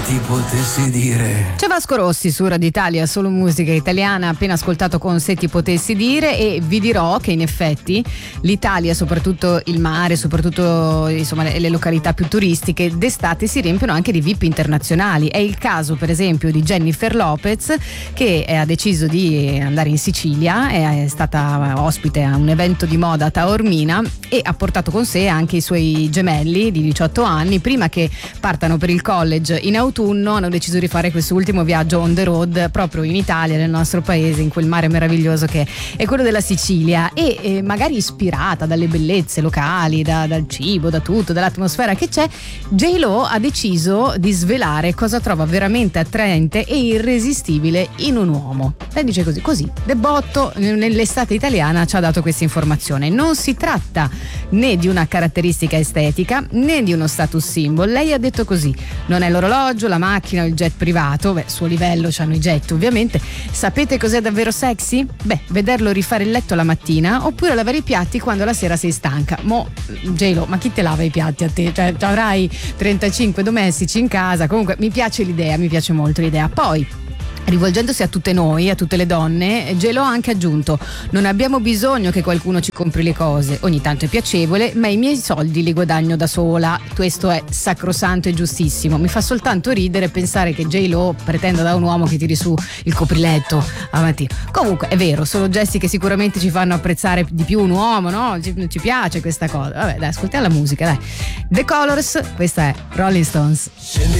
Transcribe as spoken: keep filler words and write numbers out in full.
ti potessi dire. C'è Vasco Rossi su Radio Italia, solo musica italiana, appena ascoltato con Se ti potessi dire, e vi dirò che in effetti l'Italia, soprattutto il mare, soprattutto insomma le, le località più turistiche, d'estate si riempiono anche di V I P internazionali. È il caso per esempio di Jennifer Lopez, che ha deciso di andare in Sicilia, è stata ospite a un evento di moda a Taormina e ha portato con sé anche i suoi gemelli di diciotto anni. Prima che partano per il college in autunno hanno deciso di fare questo ultimo viaggio on the road proprio in Italia, nel nostro paese, in quel mare meraviglioso che è quello della Sicilia, e, e magari ispirata dalle bellezze locali, da, dal cibo, da tutto, dall'atmosfera che c'è, J-Lo ha deciso di svelare cosa trova veramente attraente e irresistibile in un uomo. Lei dice così, così, debotto nell'estate italiana ci ha dato questa informazione. Non si tratta né di una caratteristica estetica né di uno status symbol. Lei ha detto così: non è l'orologio, la macchina o il jet privato, beh, suo livello c'hanno i jet ovviamente. Sapete cos'è davvero sexy? Beh, vederlo rifare il letto la mattina oppure lavare i piatti quando la sera sei stanca. Mo, J-Lo, ma chi te lava i piatti a te? Cioè, avrai trentacinque domestici in casa. Comunque mi piace l'idea, mi piace molto l'idea. Poi, rivolgendosi a tutte noi, a tutte le donne, J-Lo ha anche aggiunto: non abbiamo bisogno che qualcuno ci compri le cose, ogni tanto è piacevole, ma i miei soldi li guadagno da sola. Questo è sacrosanto e giustissimo. Mi fa soltanto ridere pensare che J-Lo pretenda da un uomo che tiri su il copriletto a mattino. Comunque è vero, sono gesti che sicuramente ci fanno apprezzare di più un uomo, no? Ci, ci piace questa cosa. Vabbè, dai, ascoltiamo la musica, dai. The Colors, questa è Rolling Stones.